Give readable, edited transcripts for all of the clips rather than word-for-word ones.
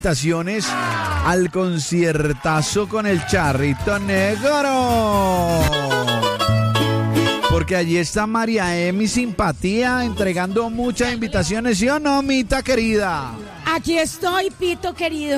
Invitaciones al conciertazo con el Charrito Negro. Porque allí está María Emi Simpatía entregando muchas invitaciones, ¿sí o no, Mita querida? Aquí estoy, Pito querido.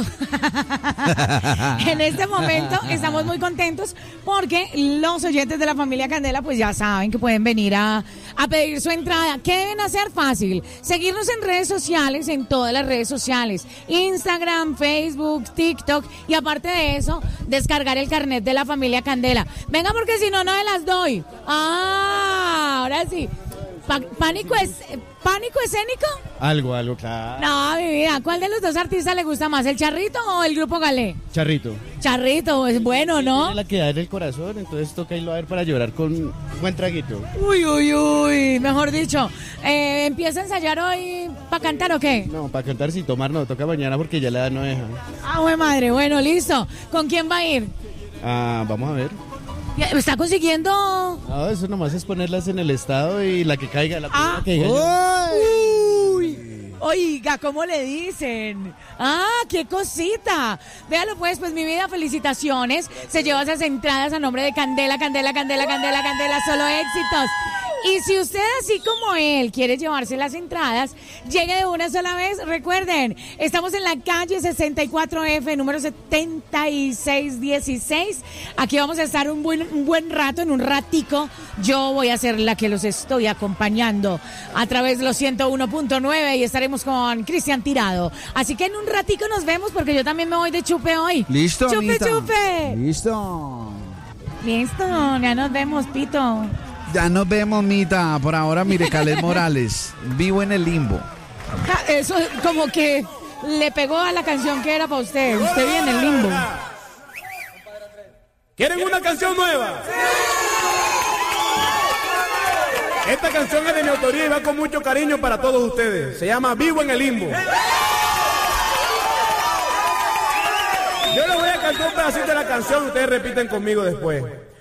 En este momento estamos muy contentos porque los oyentes de la familia Candela pues ya saben que pueden venir a pedir su entrada. ¿Qué deben hacer? Fácil. Seguirnos en redes sociales, en todas las redes sociales. Instagram, Facebook, TikTok. Y aparte de eso, descargar el carnet de la familia Candela. Venga, porque si no, no se las doy. Ahora sí. ¿Pánico escénico? Algo, claro. No, mi vida. ¿Cuál de los dos artistas le gusta más, el Charrito o el Grupo Galé? Charrito. Charrito, es bueno, ¿no? Tiene la que da en el corazón, entonces toca irlo a ver para llorar con un buen traguito. Uy, mejor dicho. ¿Empieza a ensayar hoy para cantar o qué? No, para cantar sin tomar no, toca mañana porque ya la edad no deja. Güey, madre, bueno, listo. ¿Con quién va a ir? Vamos a ver. ¿Está consiguiendo? No, eso nomás es ponerlas en el estado y la que caiga, la primera que caiga. Uy, oiga, ¿cómo le dicen? ¡Qué cosita! Véalo pues mi vida, felicitaciones. Se lleva esas entradas a nombre de Candela, solo éxitos. Y si usted, así como él, quiere llevarse las entradas, llegue de una sola vez. Recuerden, estamos en la calle 64F, número 7616. Aquí vamos a estar un buen rato, en un ratico. Yo voy a ser la que los estoy acompañando a través de los 101.9 y estaremos con Cristian Tirado. Así que en un ratico nos vemos porque yo también me voy de chupe hoy. Listo, chupe, Mita. chupe. Listo, ya nos vemos, Pito. ya nos vemos, Mita. Por ahora, mire, Caled Morales, Vivo en el Limbo. Eso como que le pegó a la canción que era para usted. Usted viene en el limbo. ¿Quieren una canción nueva? Esta canción es de mi autoría y va con mucho cariño para todos ustedes. Se llama Vivo en el Limbo. Yo les voy a cantar un pedacito de la canción, ustedes repiten conmigo después.